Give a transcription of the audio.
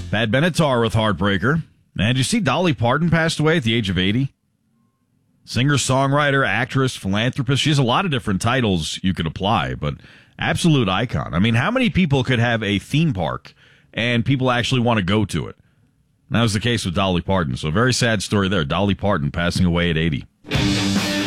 Pat Benatar with Heartbreaker. And you see Dolly Parton passed away at the age of 80? Singer, songwriter, actress, philanthropist. She has a lot of different titles you could apply, but absolute icon. I mean, how many people could have a theme park and people actually want to go to it? And that was the case with Dolly Parton. So a very sad story there. Dolly Parton passing away at 80.